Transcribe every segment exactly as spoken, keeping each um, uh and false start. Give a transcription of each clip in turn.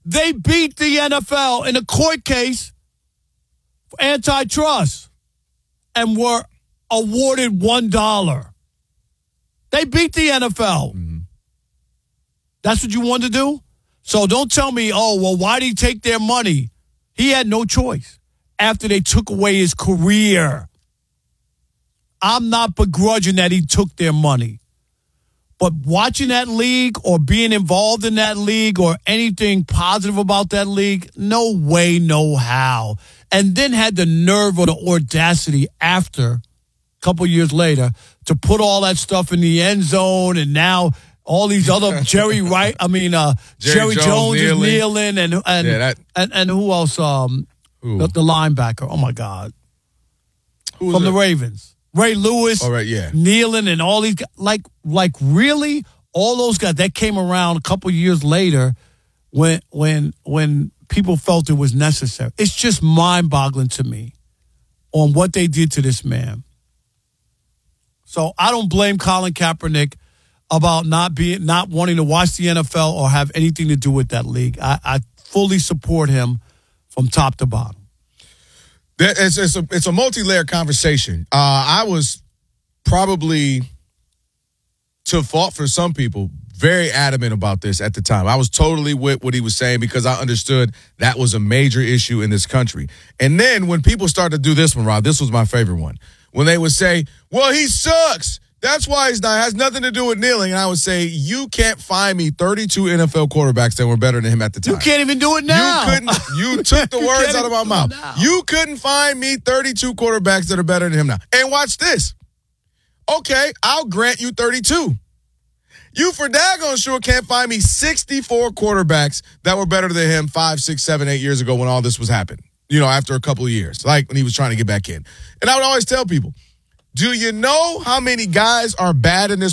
They beat the N F L in a court case for antitrust and were awarded one dollar. They beat the N F L. Mm-hmm. That's what you want to do? So don't tell me, oh, well, why did he take their money? He had no choice after they took away his career. I'm not begrudging that he took their money. But watching that league or being involved in that league or anything positive about that league, no way, no how. And then had the nerve or the audacity after, a couple years later, to put all that stuff in the end zone and now all these other Jerry Wright, I mean, uh, Jerry, Jerry Jones, Jones kneeling. is kneeling and and, yeah, that, and and who else? Um, who? The, the linebacker. Oh, my God. Who From the it? Ravens. Ray Lewis, all right, yeah. kneeling and all these guys. Like, like really, all those guys, that came around a couple years later when when when people felt it was necessary. It's just mind-boggling to me on what they did to this man. So I don't blame Colin Kaepernick about not being not wanting to watch the N F L or have anything to do with that league. I, I fully support him from top to bottom. It's, it's a, it's a multi-layered conversation. Uh, I was probably, to fault for some people, very adamant about this at the time. I was totally with what he was saying because I understood that was a major issue in this country. And then when people started to do this one, Rob, this was my favorite one. When they would say, well, he sucks. That's why he's not. It has nothing to do with kneeling. And I would say, you can't find me thirty-two N F L quarterbacks that were better than him at the time. You can't even do it now. You couldn't. You took the words out of my mouth. You couldn't find me thirty-two quarterbacks that are better than him now. And watch this. Okay, I'll grant you thirty-two. You for daggone sure can't find me sixty-four quarterbacks that were better than him five, six, seven, eight years ago when all this was happening. You know, after a couple of years, like when he was trying to get back in. And I would always tell people, do you know how many guys are bad in this?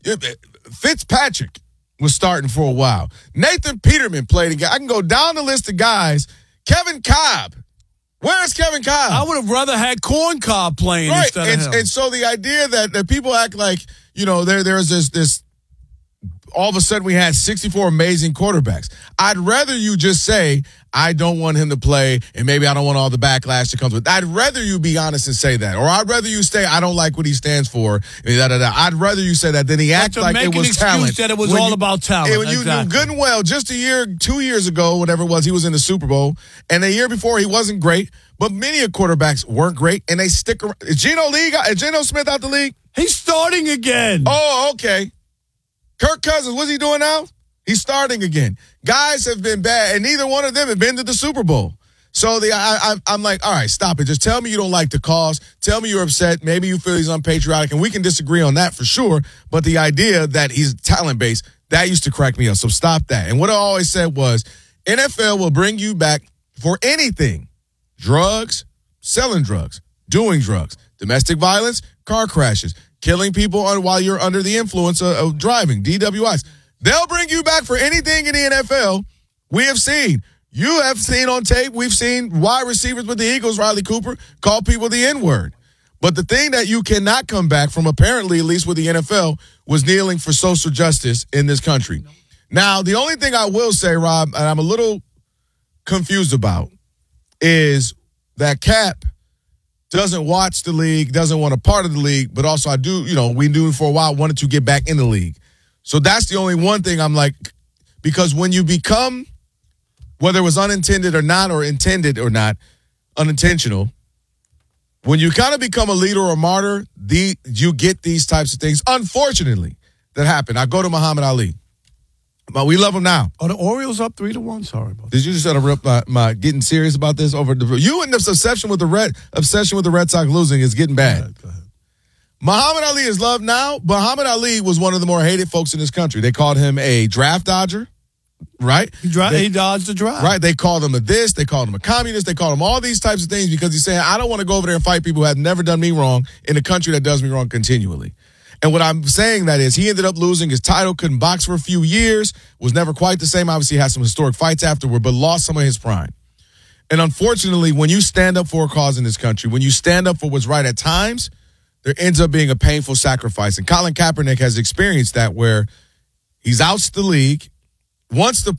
Fitzpatrick was starting for a while. Nathan Peterman played again. I can go down the list of guys. Kevin Kolb. Where's Kevin Kolb? I would have rather had Corn Cob playing right. instead and, of him. And so the idea that, that people act like, you know, there there's this this all of a sudden we had sixty-four amazing quarterbacks. I'd rather you just say, I don't want him to play, and maybe I don't want all the backlash that comes with it. I'd rather you be honest and say that. Or I'd rather you say, I don't like what he stands for. Da, da, da. I'd rather you say that than he act like it was talent. That it was when all you, about talent. When you exactly. knew good and well, just a year, two years ago, whatever it was, he was in the Super Bowl. And the year before, he wasn't great. But many of quarterbacks weren't great, and they stick around. Is Geno, league, is Geno Smith out the league? He's starting again. Oh, okay. Kirk Cousins, what's he doing now? He's starting again. Guys have been bad, and neither one of them have been to the Super Bowl. So the I, I, I'm like, all right, stop it. Just tell me you don't like the cause. Tell me you're upset. Maybe you feel he's unpatriotic, and we can disagree on that for sure. But the idea that he's talent-based, that used to crack me up. So stop that. And what I always said was, N F L will bring you back for anything. Drugs, selling drugs, doing drugs, domestic violence, car crashes, killing people while you're under the influence of, of driving, D W Is. They'll bring you back for anything in the N F L. We have seen. You have seen on tape. We've seen wide receivers with the Eagles, Riley Cooper, call people the N-word. But the thing that you cannot come back from, apparently, at least with the N F L, was kneeling for social justice in this country. Now, the only thing I will say, Rob, and I'm a little confused about, is that Cap doesn't watch the league, doesn't want a part of the league, but also I do, you know, we knew for a while, wanted to get back in the league. So that's the only one thing I'm like, because when you become, whether it was unintended or not, or intended or not, unintentional, when you kind of become a leader or a martyr, the you get these types of things, unfortunately, that happen. I go to Muhammad Ali. But we love him now. Are the Orioles up three to one? Sorry about that. Did you just interrupt my, my getting serious about this over the you and this obsession with the red obsession with the Red Sox losing is getting bad. Go ahead, go ahead. Muhammad Ali is loved now. Muhammad Ali was one of the more hated folks in this country. They called him a draft dodger, right? He, dra- they, he dodged the draft. Right. They called him a this. They called him a communist. They called him all these types of things because he's saying, I don't want to go over there and fight people who have never done me wrong in a country that does me wrong continually. And what I'm saying that is he ended up losing his title, couldn't box for a few years, was never quite the same. Obviously had some historic fights afterward, but lost some of his prime. And unfortunately, when you stand up for a cause in this country, when you stand up for what's right at times, there ends up being a painful sacrifice. And Colin Kaepernick has experienced that where he's outs the league, wants to